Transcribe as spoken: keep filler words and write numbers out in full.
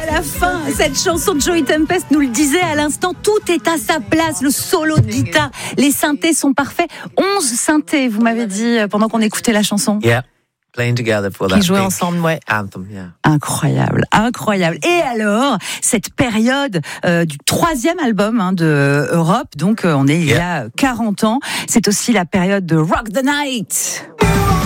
à la fin. Cette chanson de Joey Tempest nous le disait à l'instant, tout est à sa place. Le solo de guitare, les synthés sont parfaits. onze synthés, vous m'avez dit, pendant qu'on écoutait la chanson. Yeah. Playing together for that Qui jouaient ensemble, ouais. Anthem, yeah. Incroyable, incroyable. Et alors, cette période euh, du troisième album hein, de Europe, donc euh, on est il y a quarante ans, c'est aussi la période de Rock the Night.